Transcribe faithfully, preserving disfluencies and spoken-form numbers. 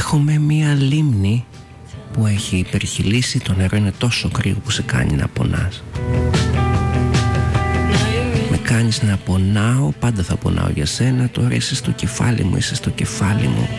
Έχουμε μία λίμνη που έχει υπερχειλήσει, το νερό είναι τόσο κρύο που σε κάνει να πονάς. Με κάνεις να πονάω, πάντα θα πονάω για σένα, τώρα είσαι στο κεφάλι μου, είσαι στο κεφάλι μου.